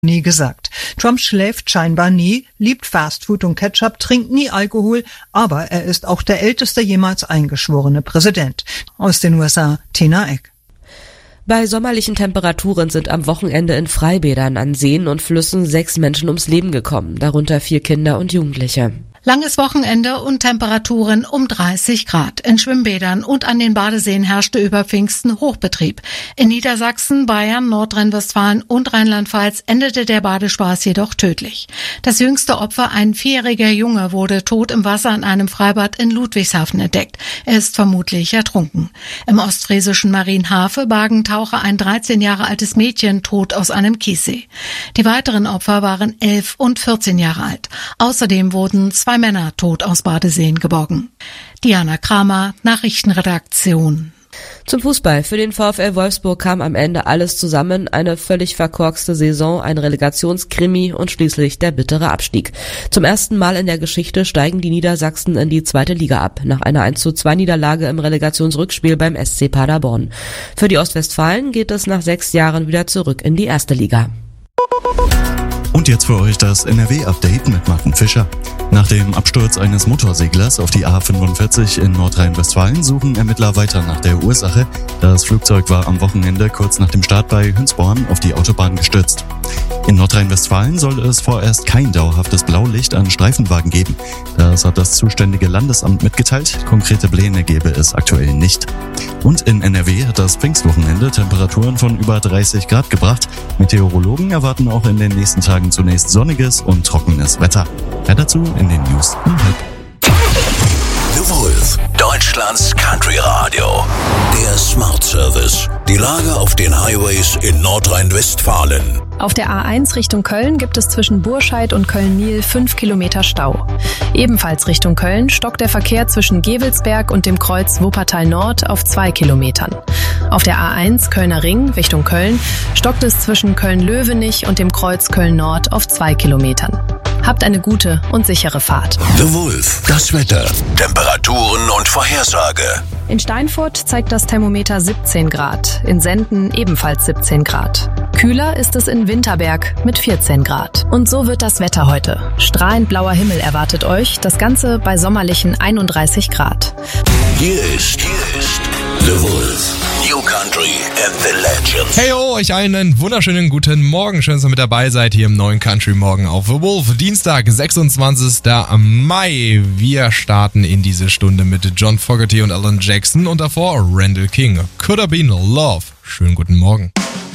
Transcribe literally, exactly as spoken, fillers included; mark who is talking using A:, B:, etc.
A: nie gesagt. Trump schläft scheinbar nie, liebt Fastfood und Ketchup, trinkt nie Alkohol, aber er ist auch der älteste jemals eingeschworene Präsident. Aus den U S A, Tina Eck.
B: Bei sommerlichen Temperaturen sind am Wochenende in Freibädern an Seen und Flüssen sechs Menschen ums Leben gekommen, darunter vier Kinder und Jugendliche.
C: Langes Wochenende und Temperaturen um dreißig Grad. In Schwimmbädern und an den Badeseen herrschte über Pfingsten Hochbetrieb. In Niedersachsen, Bayern, Nordrhein-Westfalen und Rheinland-Pfalz endete der Badespaß jedoch tödlich. Das jüngste Opfer, ein vierjähriger Junge, wurde tot im Wasser in einem Freibad in Ludwigshafen entdeckt. Er ist vermutlich ertrunken. Im ostfriesischen Marienhafe bargen Taucher ein dreizehn Jahre altes Mädchen tot aus einem Kiessee. Die weiteren Opfer waren elf und vierzehn Jahre alt. Außerdem wurden zwei Männer tot aus Badeseen geborgen. Diana Kramer, Nachrichtenredaktion.
B: Zum Fußball. Für den VfL Wolfsburg kam am Ende alles zusammen. Eine völlig verkorkste Saison, ein Relegationskrimi und schließlich der bittere Abstieg. Zum ersten Mal in der Geschichte steigen die Niedersachsen in die zweite Liga ab, nach einer eins zu zwei Niederlage im Relegationsrückspiel beim S C Paderborn. Für die Ostwestfalen geht es nach sechs Jahren wieder zurück in die erste Liga.
D: Und jetzt für euch das N R W-Update mit Martin Fischer. Nach dem Absturz eines Motorseglers auf die A fünfundvierzig in Nordrhein-Westfalen suchen Ermittler weiter nach der Ursache. Das Flugzeug war am Wochenende kurz nach dem Start bei Hünsborn auf die Autobahn gestürzt. In Nordrhein-Westfalen soll es vorerst kein dauerhaftes Blaulicht an Streifenwagen geben. Das hat das zuständige Landesamt mitgeteilt. Konkrete Pläne gäbe es aktuell nicht. Und in N R W hat das Pfingstwochenende Temperaturen von über dreißig Grad gebracht. Meteorologen erwarten auch in den nächsten Tagen zunächst sonniges und trockenes Wetter. Mehr dazu in den News um halb.
E: The Wolf, Deutschlands Country Radio. Der Smart Service. Die Lage auf den Highways in Nordrhein-Westfalen.
F: Auf der A eins Richtung Köln gibt es zwischen Burscheid und Köln-Niel fünf Kilometer Stau. Ebenfalls Richtung Köln stockt der Verkehr zwischen Gevelsberg und dem Kreuz Wuppertal Nord auf zwei Kilometern. Auf der A eins Kölner Ring Richtung Köln stockt es zwischen Köln-Löwenich und dem Kreuz Köln Nord auf zwei Kilometern. Habt eine gute und sichere Fahrt.
E: The Wolf, das Wetter, Temperaturen und Vorhersage.
F: In Steinfurt zeigt das Thermometer siebzehn Grad, in Senden ebenfalls siebzehn Grad. Kühler ist es in Winterberg mit vierzehn Grad. Und so wird das Wetter heute. Strahlend blauer Himmel erwartet euch, das Ganze bei sommerlichen einunddreißig Grad.
E: Hier ist, hier ist The Wolf. New Country and the Legends.
G: Hey ho, euch einen wunderschönen guten Morgen. Schön, dass ihr mit dabei seid hier im neuen Country Morgen auf The Wolf. Dienstag, sechsundzwanzigsten Mai. Wir starten in diese Stunde mit John Fogerty und Alan Jackson und davor Randall King. Could Have Been Love. Schönen guten Morgen.